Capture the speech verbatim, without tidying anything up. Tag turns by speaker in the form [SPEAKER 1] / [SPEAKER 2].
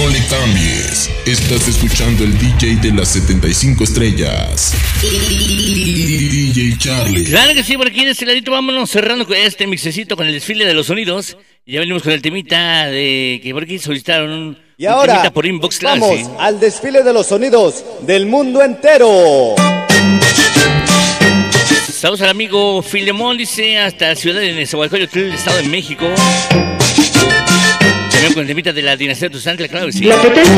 [SPEAKER 1] No le cambies. Estás escuchando el D J de las setenta y cinco estrellas. D J Charlie.
[SPEAKER 2] Claro que sí, por aquí de este ladito vámonos cerrando con este mixecito con el desfile de los sonidos. Y ya venimos con el temita de que por aquí solicitaron un,
[SPEAKER 3] y
[SPEAKER 2] un
[SPEAKER 3] ahora,
[SPEAKER 2] temita por inbox. Claro,
[SPEAKER 3] vamos
[SPEAKER 2] sí.
[SPEAKER 3] al desfile de los sonidos del mundo entero.
[SPEAKER 2] Saludos al amigo Filemón, dice, hasta Ciudad de Nezahualcóyotl, el Estado de México. También con el temita de la dinastía de Tuzantla, claro que sí.